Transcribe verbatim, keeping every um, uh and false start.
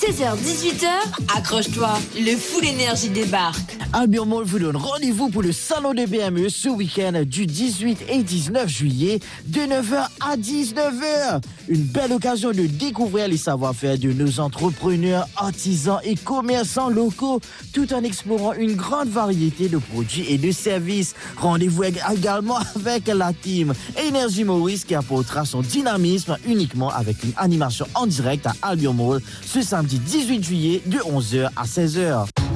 seize heures dix-huit heures, accroche-toi, le Full Énergie débarque. Albion Mall vous donne rendez-vous pour le salon des P M E ce week-end du dix-huit et dix-neuf juillet de neuf heures à dix-neuf heures. Une belle occasion de découvrir les savoir-faire de nos entrepreneurs, artisans et commerçants locaux tout en explorant une grande variété de produits et de services. Rendez-vous également avec la team Énergie Maurice qui apportera son dynamisme uniquement avec une animation en direct à Albion Mall ce samedi dix-huit juillet de onze heures à seize heures.